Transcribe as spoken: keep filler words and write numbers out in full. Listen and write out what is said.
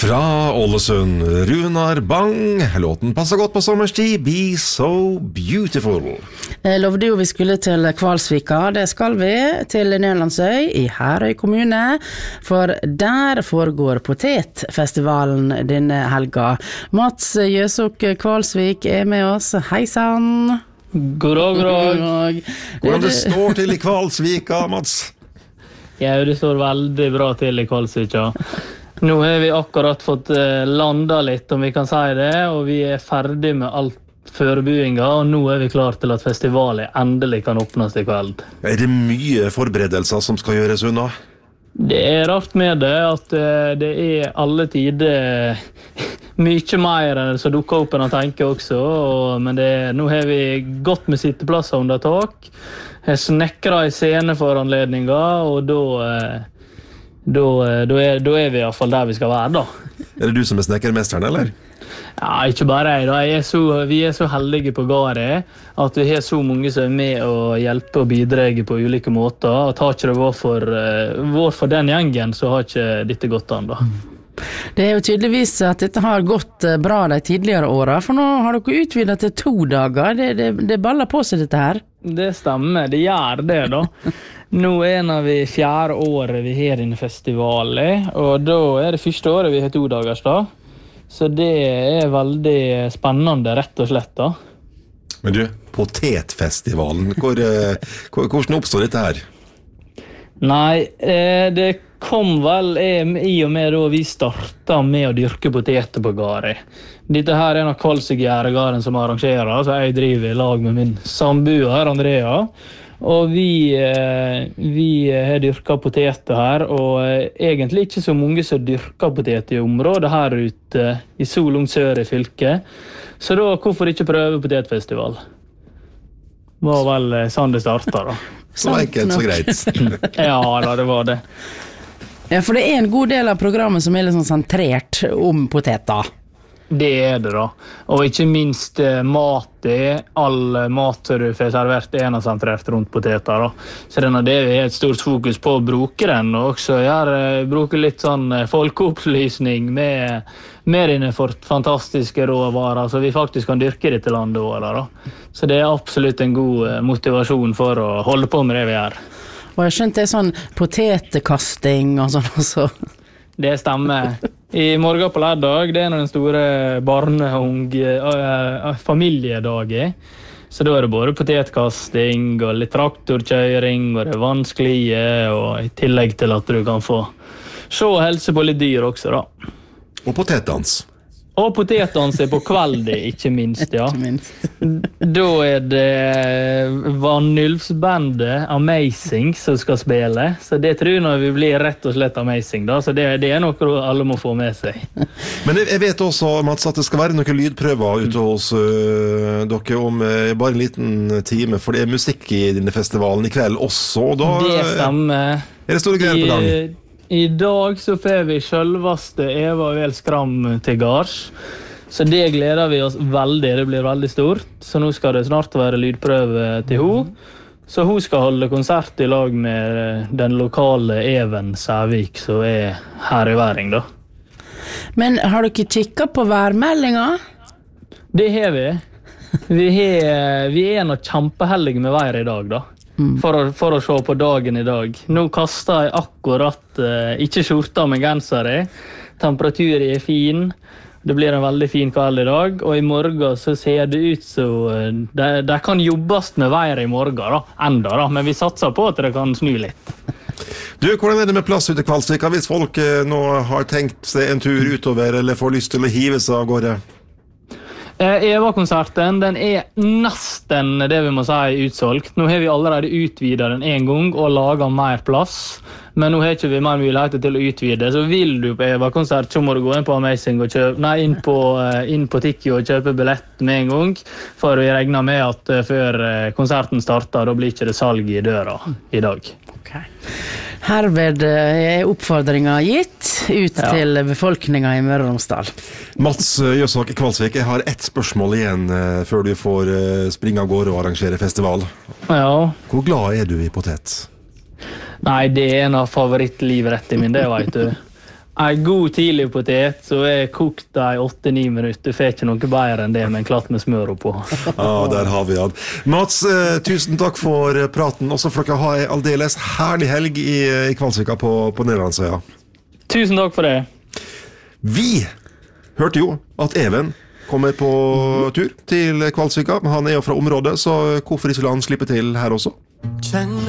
Fra Ålesund, Runar Bang. Låten passer godt på sommerstid. Be so beautiful. Jeg lovde jo vi skulle til Kvalsvika. Det skal vi til Nederlandsøy i Herøy kommune. For der foregår potetfestivalen denne helga. Mats Jøsok Kvalsvik er med oss. Hei sann. God dag, god dag. Hvordan det står til i Kvalsvika, Mats? Ja, det står veldig bra til i Kvalsvika. Nå har vi akkurat fått landa litt, om vi kan si det, og vi er ferdig med alt forberedelse, og nå er vi klar til at festivalet endelig kan åpnes i kveld. Er det mye forberedelser som skal gjøres unna? Det er rart med det at det er alle tider mye mer enn som dukker opp enn å tenke også, og, men det, nå har vi gått med sitteplasser under tak, har snekret i scene for anledninger, og da... Da, da, er, da er vi i hvert fall der vi skal være, da. Er det du som er snekkermesteren, eller? Ja, ikke bare jeg, da. Jeg er så, vi er så heldige på Gare at vi har så mange som er med å hjelpe og bidrege på ulike måter. Og tar ikke det vår for, uh, vår for den gjengen, så har ikke dette gått an, da. Det er jo tydeligvis at dette har gått bra de tidligere årene, for nå har dere utvidet til to dager. Det, det, det baller på seg dette her. Det stemmer, det gjør det da. Nå er vi fjerde året vi har denne festivalen, og da er det første året vi har to dagers da. Så det er veldig spennende, rett og slett da. Men du, potetfestivalen, hvor, hvor, hvordan oppstår dette her? Nei, det kom vel i og med da vi startet med å dyrke poteter på Gare. Dette her er en av Kvalsvik-Gjerdegaren som arrangerer, så jeg driver i lag med min samboer, Andrea. Og vi, vi har dyrket poteter her, og egentlig ikke så mange som dyrker poteter i området her ute i Solung sør i fylket. Så da, hvorfor ikke prøve potetfestival? Var vel sånn det startet da. Så enkelt, så greit. Ja, da, det var det. Ja, for det er en god del av programmet som er litt sånn sentrert om poteter. Det er det da, og ikke minst eh, mat det, all mat du får servert er sentrert rundt poteter da. Så det er det vi har et stort fokus på å bruke den, og også gjør, bruke litt sånn folkeopplysning med, med dine fantastiske råvarer, så vi faktisk kan dyrke dette landet vårt da. Så det er absolutt en god motivasjon for å holde på med det vi gjør. Og jeg skjønte det er sånn potetekasting og sånn også. Det stemmer. I morgen på lørdag, det er den store barnehung uh, familiedagen. Så da er det både potetkasting og litt traktorkjøring og det er vanskelige, og i tillegg til at du kan få se og helse på litt dyr også da. Og potetdans. Og potetdans er på kveldet, ikke minst, ja. Ikke minst. Da er det Vannylfsbandet Amazing som skal spille, så det tror jeg vi blir rett og slett amazing da, så det, det er noe alle må få med seg. Men jeg vet også, Mats, at det skal være noen lydprøver ute hos uh, dere om uh, bare en liten time, for det er musikk i denne festivalen i kveld også, og da det stemmer. Er det store greier på gang? I, I dag så får vi selveste Eva Vel Skram til gards, så det gleder vi oss veldig, det blir veldig stort. Så nå skal det snart være lydprøve til hun. Så hun skal holde konsert i lag med den lokale Even Sævik, som er her i Væring da. Men har dere kikket på værmeldingen? Det har vi. Vi, har, vi er nok kjempeheldige med vær i dag da. For å, for å se på dagen i dag. Nå kastet jeg akkurat uh, ikke skjorta med genser i. Temperaturen er fin. Det blir en veldig fin kveld i dag. Og i morgen så ser det ut så uh, det, det kan jobbes med vær i morgen da, enda da. Men vi satser på at det kan snu litt. Du, hvordan er det med plass ute i Kvalsvika hvis folk uh, nå har tenkt seg en tur utover eller får lyst til å hive seg av gårde? Eva-konserten, den er nesten det vi må si utsolgt. Nå har vi allerede utvidet den en gang og laget mer plass. Men nå har ikke vi mer muligheter til å utvide. Så vil du på Eva-konsert, så må du gå inn på Amazing og kjøpe, nei, inn på, inn på Tiki og kjøpe billett med en gang. For vi regner med at før konserten starter, da blir ikke det salg i døra i dag. Okay. Herved er oppfordringen gitt ut ja. Til befolkningen i Møre og Romsdal. Mats Jøsok Kvalsvik, jeg har ett spørsmål igjen uh, før du får uh, springe av gårde og arrangere festival. Ja. Hvor glad er du i potet? Nei, det er en av favorittlivrett i min, det vet du. En god tidlig potet, så er kokt i åtte-ni minutter. Du får ikke noe bedre enn det med en klatt med smør på. Ja, der har vi han. Mats, eh, tusen takk for praten. Også for dere ha en aldeles herlig helg i, i Kvalsvika på, på Nederlandsøya. Tusen takk for det. Vi hørte jo at Even kommer på tur til Kvalsvika, men han er jo fra området, så hvorfor ikke la han slippe til her også?